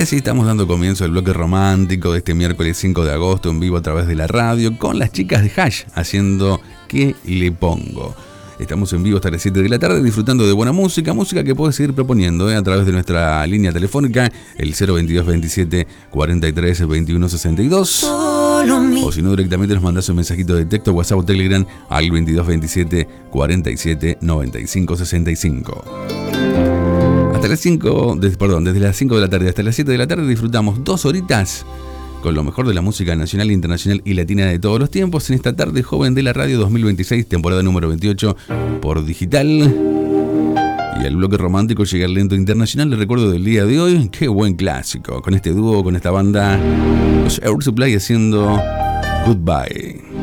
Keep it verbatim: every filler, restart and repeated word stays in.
así estamos dando comienzo al bloque romántico de este miércoles cinco de agosto en vivo a través de la radio con las chicas de Hash haciendo ¿Qué le pongo? Estamos en vivo hasta las siete de la tarde disfrutando de buena música, música que puedes seguir proponiendo ¿eh? a través de nuestra línea telefónica, el cero veintidós veintisiete cuarenta y tres veintiuno sesenta y dos. O si no, directamente nos mandás un mensajito de texto, WhatsApp o Telegram al veintidós veintisiete cuarenta y siete noventa y cinco sesenta y cinco. Hasta las cinco, de, perdón, desde las cinco de la tarde hasta las siete de la tarde disfrutamos dos horitas con lo mejor de la música nacional, internacional y latina de todos los tiempos en esta tarde joven de la radio dos mil veintiséis, temporada número veintiocho por digital. Y al bloque romántico llega el lento internacional. Les recuerdo del día de hoy, qué buen clásico, con este dúo, con esta banda, los Air Supply haciendo Goodbye.